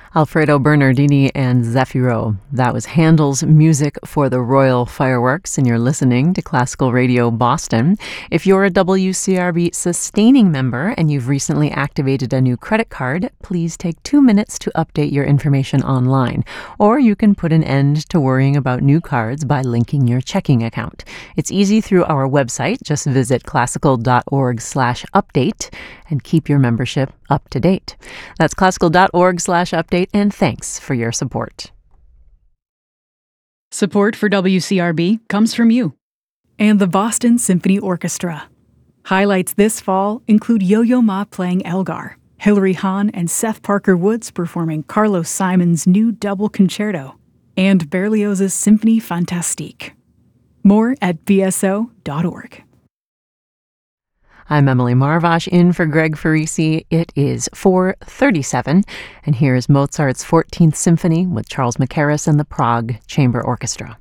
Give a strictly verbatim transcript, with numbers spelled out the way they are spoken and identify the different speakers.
Speaker 1: Alfredo Bernardini and Zafiro. That was Handel's Music for the Royal Fireworks, and you're listening to Classical Radio Boston. If you're a W C R B sustaining member and you've recently activated a new credit card, please take two minutes to update your information online. Or you can put an end to worrying about new cards by linking your checking account. It's easy through our website. Just visit classical.org slash update and keep your membership up to date. That's classical.org slash update, and thanks for your support.
Speaker 2: Support for W C R B comes from you and the Boston Symphony Orchestra. Highlights this fall include Yo-Yo Ma playing Elgar, Hilary Hahn and Seth Parker Woods performing Carlos Simon's new double concerto, and Berlioz's Symphonie Fantastique. More at b s o dot org.
Speaker 1: I'm Emily Marvash in for Greg Farisi. It is four thirty-seven, and here is Mozart's fourteenth Symphony with Charles Mackerras and the Prague Chamber Orchestra.